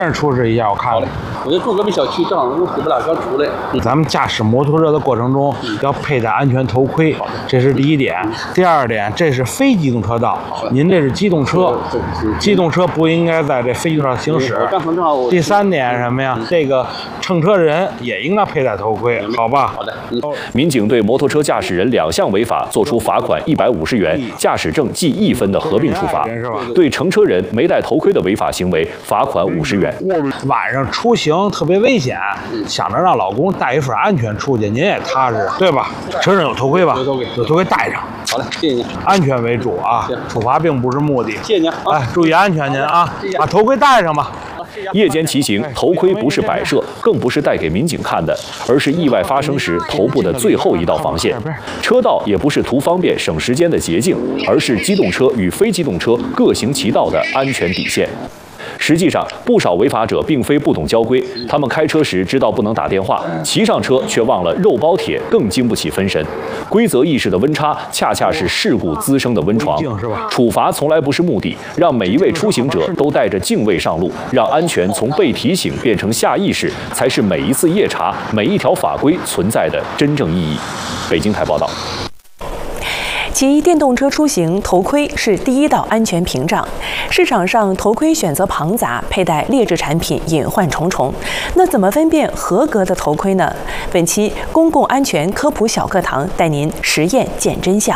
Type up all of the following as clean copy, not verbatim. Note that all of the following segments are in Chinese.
出示一下，我看了。 我就住隔壁小区，正好我回不了，刚出来。 咱们驾驶摩托车的过程中要佩戴安全头盔，这是第一点。第二点，这是非机动车道，您这是机动车，机动车不应该在这非机动车道行驶。第三点是什么呀？这个乘车人也应该佩戴头盔，好吧？ 好的。 民警对摩托车驾驶人2项违法作出罚款150元、驾驶证记1分的合并处罚，对乘车人没戴头盔的违法行为罚款50元。 晚上出行特别危险，想着让老公带一份安全出去，您也踏实，对吧？车上有头盔吧？有头盔戴上。 好嘞，谢谢您。 安全为主啊，处罚并不是目的。 谢谢您。 哎，注意安全您啊，把头盔戴上吧。 夜间骑行，头盔不是摆设，更不是带给民警看的，而是意外发生时头部的最后一道防线。车道也不是图方便省时间的捷径，而是机动车与非机动车各行其道的安全底线。实际上，不少违法者并非不懂交规，他们开车时知道不能打电话，骑上车却忘了肉包铁，更经不起分神。规则意识的温差，恰恰是事故滋生的温床。处罚从来不是目的，让每一位出行者都带着敬畏上路，让安全从被提醒变成下意识，才是每一次夜查、每一条法规存在的真正意义。北京台报道。 骑电动车出行，头盔是第一道安全屏障。市场上头盔选择庞杂，佩戴劣质产品隐患重重。那怎么分辨合格的头盔呢？本期公共安全科普小课堂带您实验见真相。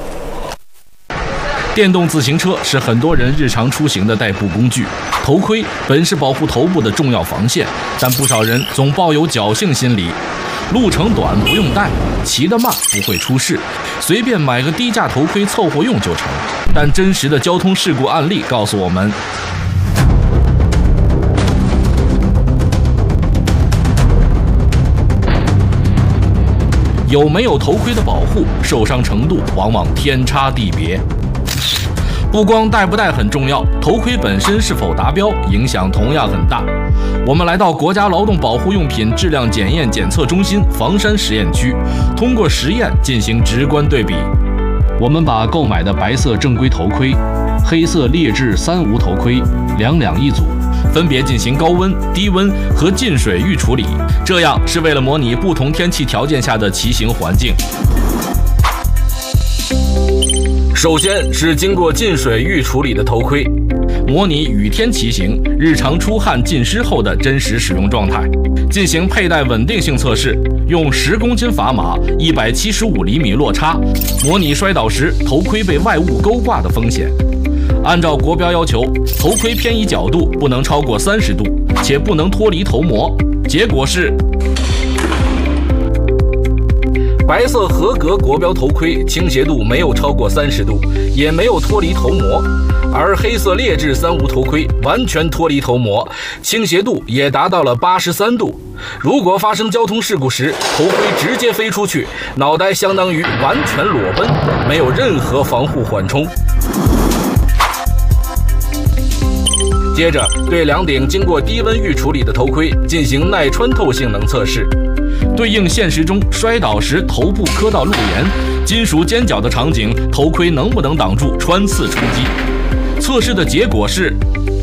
电动自行车是很多人日常出行的代步工具，头盔本是保护头部的重要防线，但不少人总抱有侥幸心理。路程短不用戴，骑得慢不会出事，随便买个低价头盔凑合用就成。但真实的交通事故案例告诉我们，有没有头盔的保护，受伤程度往往天差地别。不光戴不戴很重要，头盔本身是否达标，影响同样很大。我们来到国家劳动保护用品质量检验检测中心房山实验区，通过实验进行直观对比。我们把购买的白色正规头盔、黑色劣质3无头盔两一组，分别进行高温、低温和进水预处理，这样是为了模拟不同天气条件下的骑行环境。首先是经过进水预处理的头盔，模拟雨天骑行、日常出汗浸湿后的真实使用状态，进行佩戴稳定性测试，用10公斤砝码、175厘米落差，模拟摔倒时头盔被外物勾挂的风险。按照国标要求，头盔偏移角度不能超过30度，且不能脱离头膜。结果是，白色合格国标头盔倾斜度没有超过30度，也没有脱离头膜，而黑色劣质3无头盔完全脱离头膜，倾斜度也达到了83度。如果发生交通事故时，头盔直接飞出去，脑袋相当于完全裸奔，没有任何防护缓冲。接着，对2顶经过低温预处理的头盔进行耐穿透性能测试，对应现实中摔倒时头部磕到路沿、金属尖角的场景，头盔能不能挡住穿刺冲击？测试的结果是，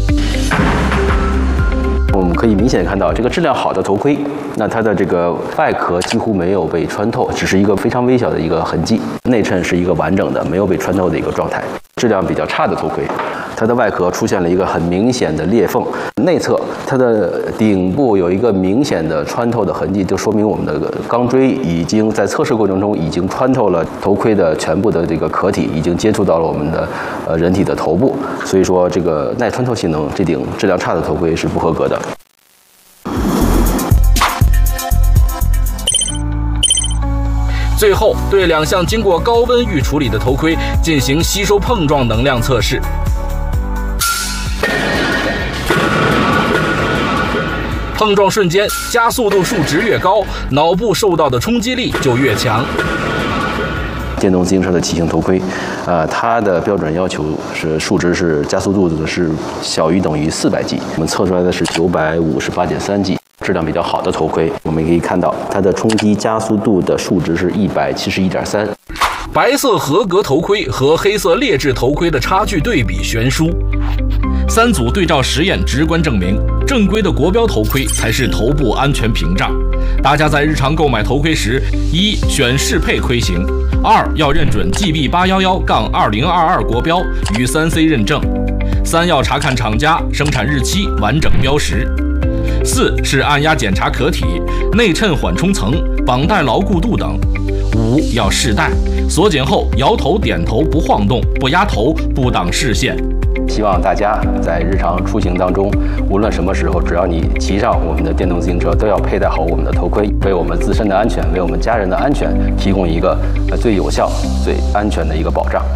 我们可以明显看到，这个质量好的头盔，那它的这个外壳几乎没有被穿透，只是一个非常微小的一个痕迹，内衬是一个完整的、没有被穿透的一个状态。质量比较差的头盔，它的外壳出现了一个很明显的裂缝，内侧它的顶部有一个明显的穿透的痕迹，就说明我们的钢锥已经在测试过程中已经穿透了头盔的全部的这个壳体，已经接触到了我们的人体的头部，所以说这个耐穿透性能，这顶质量差的头盔是不合格的。 最后，对2项经过高温预处理的头盔进行吸收碰撞能量测试。碰撞瞬间，加速度数值越高，脑部受到的冲击力就越强。 电动自行车的骑行头盔，它的标准要求是数值是加速度是小于等于400G，我们测出来的是958.3G。质量比较好的头盔，我们可以看到它的冲击加速度的数值是171.3。 白色合格头盔和黑色劣质头盔的差距对比悬殊。3组对照实验直观证明， 正规的国标头盔才是头部安全屏障。大家在日常购买头盔时，一选适配盔型，2要认准 GB811-2022国标与3C 认证，3要查看厂家、生产日期完整标识，4是按压检查壳体、内衬缓冲层、绑带牢固度等，5要试戴，锁紧后摇头点头不晃动、不压头、不挡视线。 希望大家在日常出行当中，无论什么时候，只要你骑上我们的电动自行车，都要佩戴好我们的头盔，为我们自身的安全，为我们家人的安全提供一个最有效、最安全的一个保障。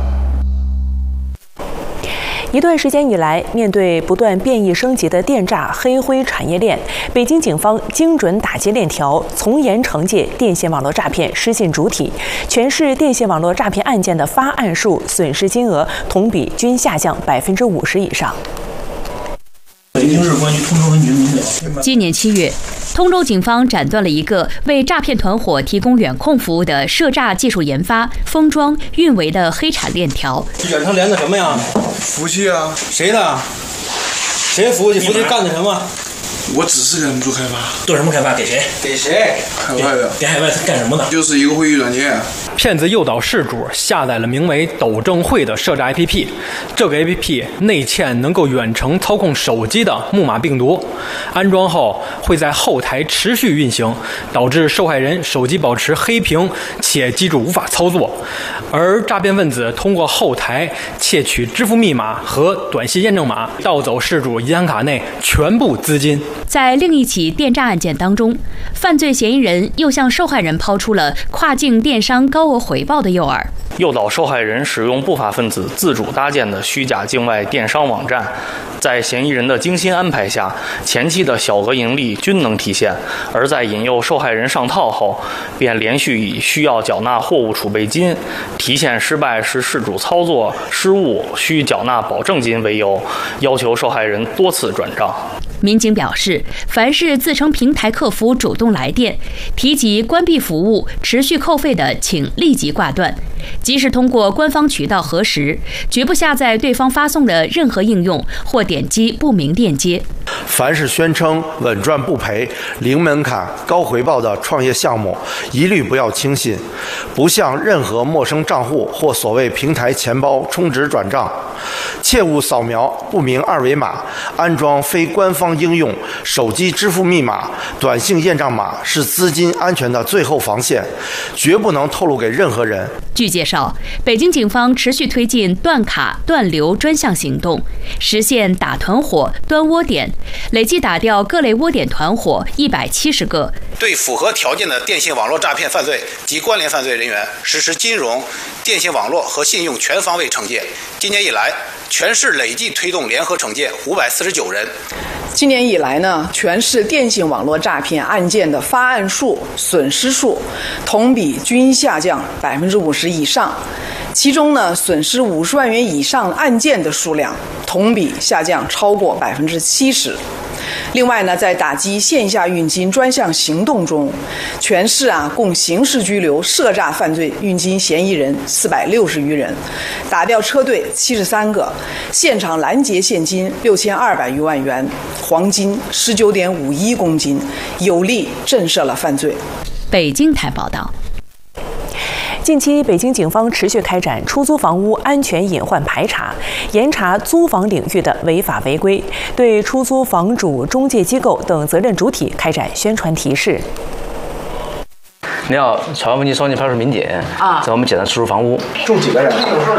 一段时间以来，面对不断变异升级的电诈黑灰产业链，北京警方精准打击链条，从严惩戒电信网络诈骗失信主体，全市电信网络诈骗案件的发案数、损失金额同比均下降50%以上。 北京市公安局通州分局民警。 今年7月，通州警方斩断了一个为诈骗团伙提供远控服务的涉诈技术研发、封装、运维的黑产链条。 远程连的什么呀？ 服务器啊。 谁的？谁服务器？服务器干的什么？ 我只是给他们做开发。 做什么开发？给谁？给谁？ 海外的。 给海外干什么的？ 就是一个会议软件。 骗子诱导事主下载了名为“抖正会”的涉诈 APP， 这个 APP 内嵌能够远程操控手机的木马病毒，安装后会在后台持续运行，导致受害人手机保持黑屏且机主无法操作，而诈骗分子通过后台窃取支付密码和短信验证码，盗走事主银行卡内全部资金。 在另一起电诈案件当中，犯罪嫌疑人又向受害人抛出了跨境电商高额回报的诱饵， 诱导受害人使用不法分子自主搭建的虚假境外电商网站，在嫌疑人的精心安排下，前期的小额盈利均能体现，而在引诱受害人上套后，便连续以需要缴纳货物储备金、提现失败是事主操作失误需缴纳保证金为由，要求受害人多次转账。 民警表示，凡是自称平台客服主动来电，提及关闭服务、持续扣费的，请立即挂断。即使通过官方渠道核实，绝不下载对方发送的任何应用或点击不明链接。 凡是宣称稳赚不赔、零门槛、高回报的创业项目，一律不要轻信，不向任何陌生账户或所谓平台钱包充值转账，切勿扫描不明二维码，安装非官方应用，手机支付密码、短信验证码是资金安全的最后防线，绝不能透露给任何人。 据介绍，北京警方持续推进断卡断流专项行动，实现打团伙、端窝点，累计打掉各类窝点团伙170个。 对符合条件的电信网络诈骗犯罪及关联犯罪人员实施金融、电信网络和信用全方位惩戒。今年以来，全市累计推动联合惩戒549人。 今年以来呢，全市电信网络诈骗案件的发案数、损失数同比均下降50%以上，其中呢，损失50万元以上案件的数量同比下降超过70%。另外呢，在打击线下运金专项行动中，全市共刑事拘留涉诈犯罪运金嫌疑人460余人，打掉车队73个，现场拦截现金6200余万元，黄金19.51公斤，有力震慑了犯罪。 北京台报道。 近期，北京警方持续开展出租房屋安全隐患排查，严查租房领域的违法违规，对出租房主、中介机构等责任主体开展宣传提示。 你好，朝阳分局双溪派出所民警在我们检查出租房屋。 住几个人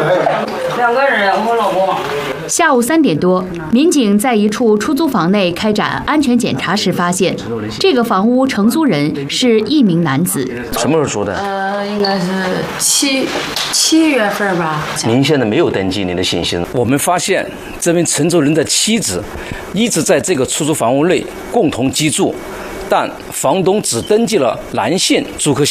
？2个人，我老公。 下午3点多，民警在一处出租房内开展安全检查时，发现这个房屋承租人是一名男子。 什么时候租的？ 应该是7月份吧。 您现在没有登记您的信息。 我们发现这名承租人的妻子一直在这个出租房屋内共同居住，但房东只登记了男性租客